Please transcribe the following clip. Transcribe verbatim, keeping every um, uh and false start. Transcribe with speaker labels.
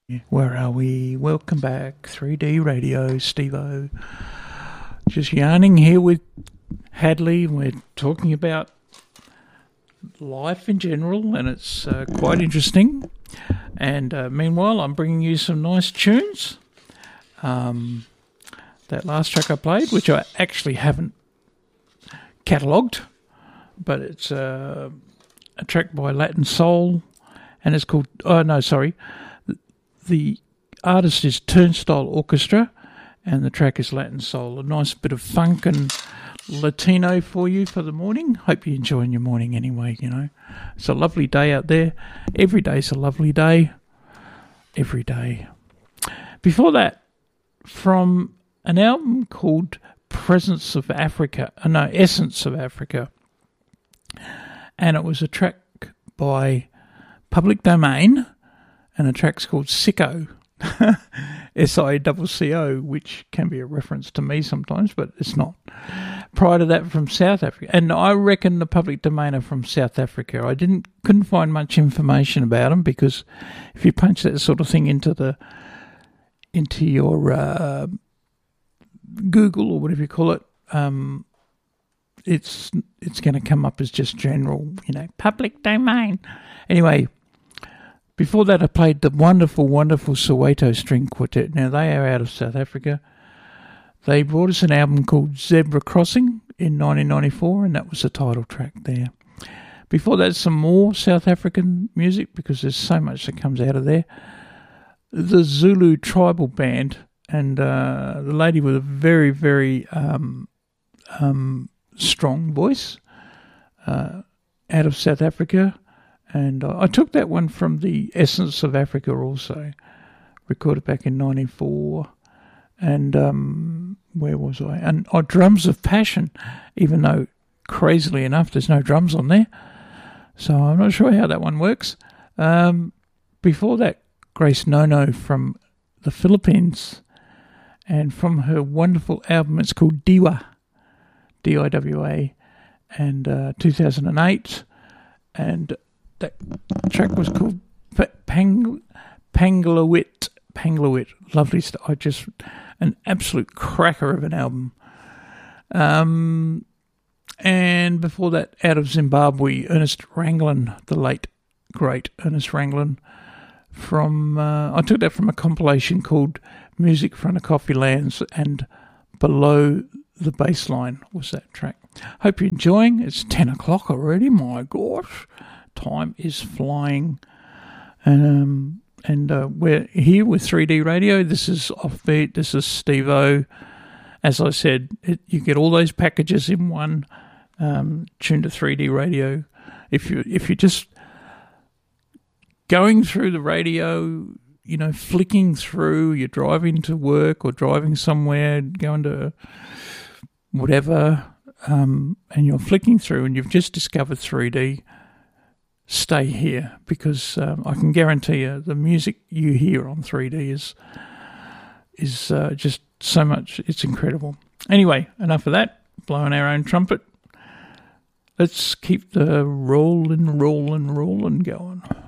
Speaker 1: Where are we? Welcome back. three D Radio, Steve-O. Just yarning here with Hadley. We're talking about life in general, and it's uh, quite interesting. And uh, meanwhile, I'm bringing you some nice tunes. Um, that last track I played, which I actually haven't catalogued, but it's uh, a track by Latin Soul, and it's called, oh no, sorry, the artist is Turnstile Orchestra, and the track is Latin Soul. A nice bit of funk and Latino for you for the morning. Hope you're enjoying your morning anyway, you know. It's a lovely day out there. Every day's a lovely day. Every day. Before that, from an album called Presence of Africa, uh, no, Essence of Africa, and it was a track by Public Domain, and the track's called Sicko, S I C C O, which can be a reference to me sometimes, but it's not. Prior to that, from South Africa, and I reckon the Public Domain are from South Africa. I didn't couldn't find much information about them, because if you punch that sort of thing into the into your uh, Google or whatever you call it, um, it's it's going to come up as just general, you know, Public Domain. Anyway. Before that, I played the wonderful, wonderful Soweto String Quartet. Now, they are out of South Africa. They brought us an album called Zebra Crossing in nineteen ninety-four, and that was the title track there. Before that, some more South African music, because there's so much that comes out of there. The Zulu Tribal Band, and uh, the lady with a very, very um, um, strong voice, uh, out of South Africa. And I took that one from the Essence of Africa also, recorded back in ninety-four. And um, where was I? And oh, Drums of Passion, even though, crazily enough, there's no drums on there. So I'm not sure how that one works. Um, before that, Grace Nono from the Philippines. And from her wonderful album, it's called Diwa, D I W A, and uh, two thousand eight. And that track was called Pang, Panglawit. Panglawit. Lovely stuff. I just, an absolute cracker of an album. Um, and before that, out of Zimbabwe, Ernest Ranglin, the late, great Ernest Ranglin. From, uh, I took that from a compilation called Music from the Coffee Lands, and Below the Baseline was that track. Hope you're enjoying. It's ten o'clock already. My gosh. Time is flying, and um, and uh, we're here with three D Radio. This is Offbeat. This is Steve-O. As I said, it, you get all those packages in one. Um, tune to three D Radio. If you if you're just going through the radio, you know, flicking through, you're driving to work or driving somewhere, going to whatever, um, and you're flicking through, and you've just discovered three D. Stay here, because um, I can guarantee you the music you hear on three D is is uh, just so much. It's incredible. Anyway, enough of that. Blowing our own trumpet. Let's keep the rolling, rolling, rolling going.